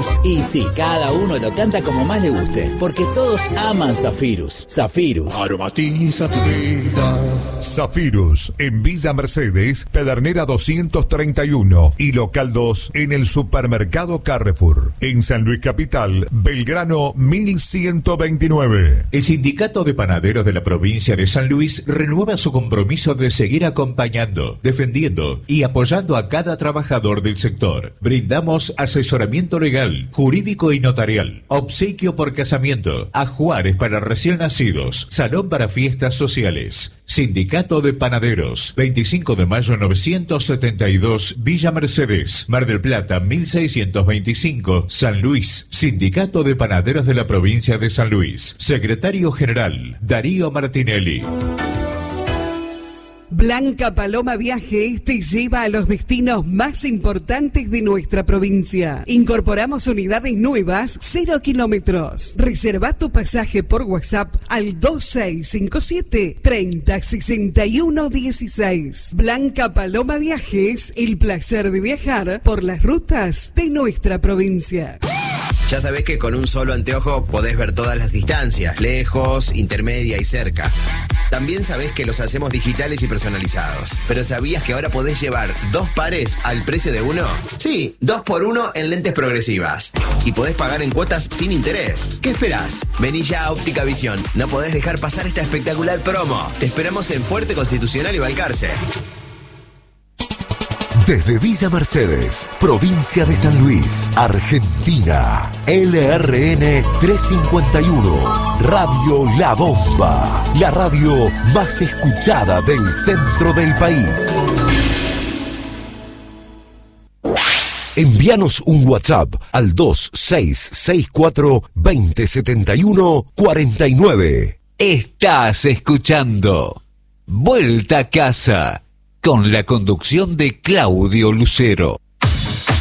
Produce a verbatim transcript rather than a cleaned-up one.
Zafirus. Y sí, cada uno lo canta como más le guste, porque todos aman Zafirus. Zafirus. Aromatiza tu vida. Zafirus, en Villa Mercedes, Pedernera doscientos treinta y uno y local dos en el supermercado Carrefour. En San Luis Capital, Belgrano mil ciento veintinueve. El Sindicato de Panaderos de la provincia de San Luis renueva su compromiso de seguir acompañando, defendiendo y apoyando a cada trabajador del sector. Brindamos asesoramiento legal, jurídico y notarial, obsequio por casamiento, ajuares para recién nacidos, salón para fiestas sociales. Sindicato de Panaderos, veinticinco de mayo novecientos setenta y dos, Villa Mercedes, Mar del Plata mil seiscientos veinticinco, San Luis. Sindicato de Panaderos de la provincia de San Luis. Secretario General, Darío Martinelli. Blanca Paloma Viajes te lleva a los destinos más importantes de nuestra provincia. Incorporamos unidades nuevas, cero kilómetros. Reserva tu pasaje por WhatsApp al dos seis cinco siete, treinta, sesenta y uno dieciséis. Blanca Paloma Viajes, el placer de viajar por las rutas de nuestra provincia. Ya sabés que con un solo anteojo podés ver todas las distancias, lejos, intermedia y cerca. También sabés que los hacemos digitales y personalizados. ¿Pero sabías que ahora podés llevar dos pares al precio de uno? Sí, dos por uno en lentes progresivas. Y podés pagar en cuotas sin interés. ¿Qué esperás? Vení ya a Óptica Visión. No podés dejar pasar esta espectacular promo. Te esperamos en Fuerte Constitucional y Balcarce. Desde Villa Mercedes, provincia de San Luis, Argentina, L R N trescientos cincuenta y uno, Radio La Bomba, la radio más escuchada del centro del país. Envíanos un WhatsApp al dos seis seis cuatro, veinte setenta y uno, cuarenta y nueve. Estás escuchando Vuelta a Casa, con la conducción de Claudio Lucero.